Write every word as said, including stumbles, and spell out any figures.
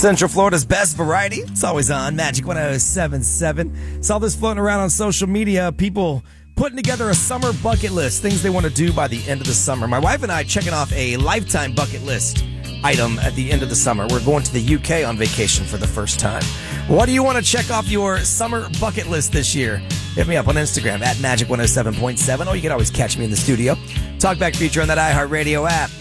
Central Florida's best variety. It's always on Magic one oh seven point seven. Saw this floating around on social media. People putting together a summer bucket list, things they want to do by the end of the summer. My wife and I checking off a lifetime bucket list item at the end of the summer. We're going to the U K on vacation for the first time. What do you want to check off your summer bucket list this year? Hit me up on Instagram at Magic one oh seven point seven, or you can always catch me in the studio. Talkback feature on that iHeartRadio app.